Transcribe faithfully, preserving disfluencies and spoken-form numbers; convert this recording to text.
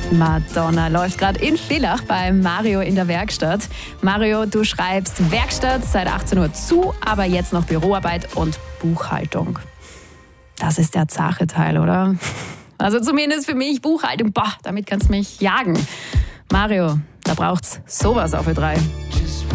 Madonna läuft gerade in Villach bei Mario in der Werkstatt. Mario, du schreibst Werkstatt seit achtzehn Uhr zu, aber jetzt noch Büroarbeit und Buchhaltung. Das ist der zahre Teil, oder? Also zumindest für mich Buchhaltung, boah, damit kannst du mich jagen. Mario, da braucht's sowas auf Ö drei.